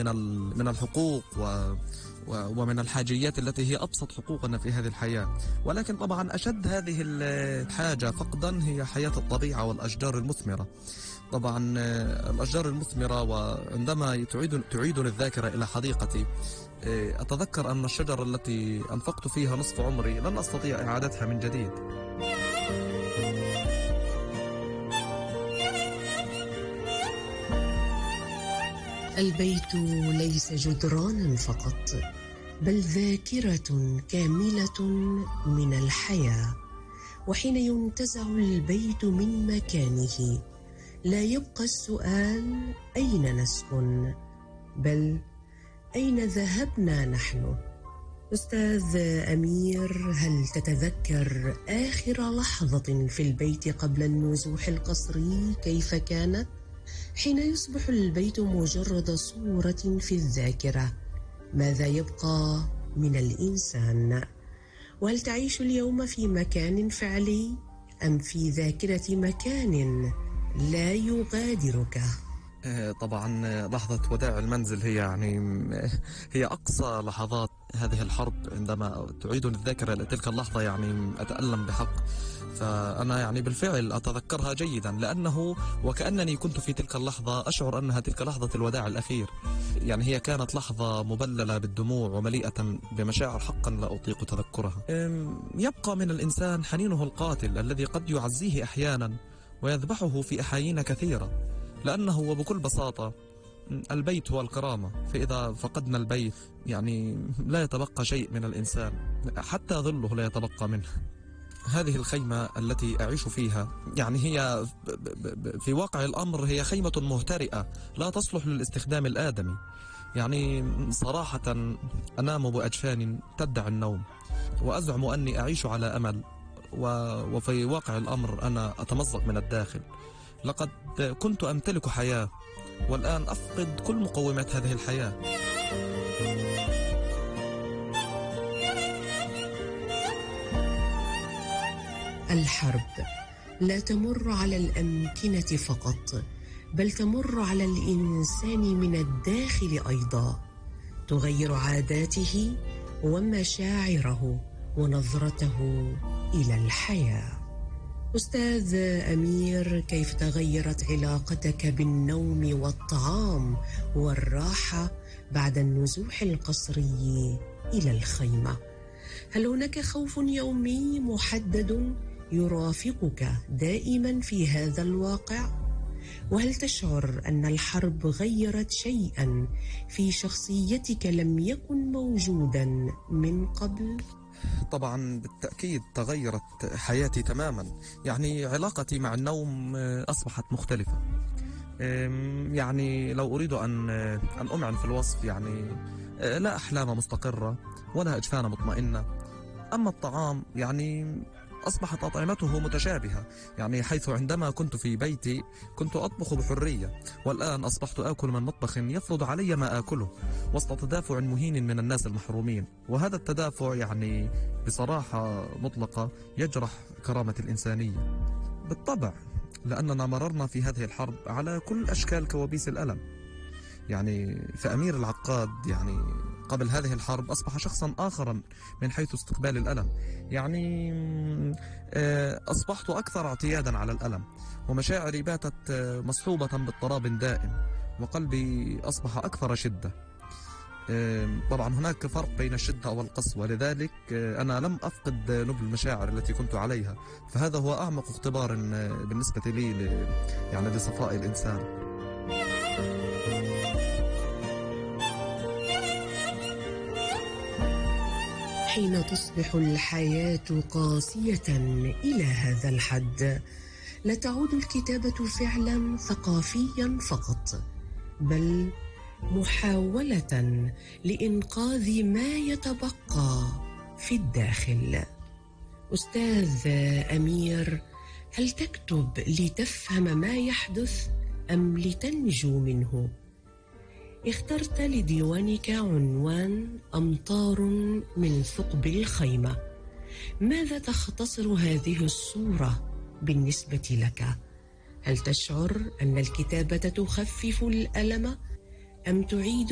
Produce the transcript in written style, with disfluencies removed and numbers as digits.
من الحقوق ومن الحاجيات التي هي أبسط حقوقنا في هذه الحياة. ولكن طبعا أشد هذه الحاجة فقدا هي حياة الطبيعة والأشجار المثمرة. طبعا الأشجار المثمرة، وعندما تعيدني الذاكرة إلى حديقتي أتذكر أن الشجرة التي أنفقت فيها نصف عمري لن أستطيع إعادتها من جديد. البيت ليس جدرانا فقط، بل ذاكرة كاملة من الحياة. وحين ينتزع البيت من مكانه لا يبقى السؤال أين نسكن، بل أين ذهبنا نحن؟ أستاذ أمير، هل تتذكر آخر لحظة في البيت قبل النزوح القصري كيف كانت؟ حين يصبح البيت مجرد صورة في الذاكرة، ماذا يبقى من الإنسان؟ وهل تعيش اليوم في مكان فعلي أم في ذاكرة مكان لا يغادرك؟ طبعا لحظة وداع المنزل هي أقصى لحظات هذه الحرب. عندما تعيدني الذاكرة لتلك اللحظة أتألم بحق. فأنا بالفعل أتذكرها جيدا، لأنه وكأنني كنت في تلك اللحظة أشعر أنها تلك لحظة الوداع الأخير. هي كانت لحظة مبللة بالدموع ومليئة بمشاعر حقا لا أطيق تذكرها. يبقى من الإنسان حنينه القاتل الذي قد يعزيه أحيانا ويذبحه في أحايين كثيرة، لأنه وبكل بساطة البيت هو الكرامة. فإذا فقدنا البيت لا يتبقى شيء من الإنسان، حتى ظله لا يتبقى منه. هذه الخيمة التي أعيش فيها هي في واقع الأمر هي خيمة مهترئة لا تصلح للاستخدام الآدمي. صراحة أنام بأجفان تدعي النوم وأزعم أني أعيش على أمل، وفي واقع الأمر أنا أتمزق من الداخل. لقد كنت أمتلك حياة والآن أفقد كل مقومات هذه الحياة. الحرب لا تمر على الأمكنة فقط، بل تمر على الإنسان من الداخل أيضا، تغير عاداته ومشاعره ونظرته إلى الحياة. أستاذ أمير، كيف تغيرت علاقتك بالنوم والطعام والراحة بعد النزوح القسري إلى الخيمة؟ هل هناك خوف يومي محدد يرافقك دائما في هذا الواقع؟ وهل تشعر أن الحرب غيرت شيئا في شخصيتك لم يكن موجودا من قبل؟ طبعا بالتأكيد تغيرت حياتي تماما. علاقتي مع النوم أصبحت مختلفة. لو أريد أن أمعن في الوصف، لا أحلام مستقرة ولا أجفان مطمئنة. أما الطعام أصبحت أطعمته متشابهة، حيث عندما كنت في بيتي كنت أطبخ بحرية، والآن أصبحت آكل من مطبخ يفرض علي ما آكله وسط تدافع مهين من الناس المحرومين. وهذا التدافع بصراحة مطلقة يجرح كرامة الإنسانية بالطبع، لأننا مررنا في هذه الحرب على كل أشكال كوابيس الألم. فأمير العقاد قبل هذه الحرب أصبح شخصا آخر من حيث استقبال الألم. أصبحت أكثر اعتيادا على الألم، ومشاعري باتت مصحوبة باضطراب دائم، وقلبي أصبح أكثر شدة. طبعا هناك فرق بين الشدة والقسوة، لذلك أنا لم أفقد نبل المشاعر التي كنت عليها. فهذا هو أعمق اختبار بالنسبة لي لصفاء الإنسان. حين تصبح الحياة قاسية إلى هذا الحد، لا تعود الكتابة فعلا ثقافيا فقط، بل محاولة لإنقاذ ما يتبقى في الداخل. أستاذ أمير، هل تكتب لتفهم ما يحدث أم لتنجو منه؟ اخترت لديوانك عنوان أمطار من ثقب الخيمة. ماذا تختصر هذه الصورة بالنسبة لك؟ هل تشعر أن الكتابة تخفف الألم أم تعيد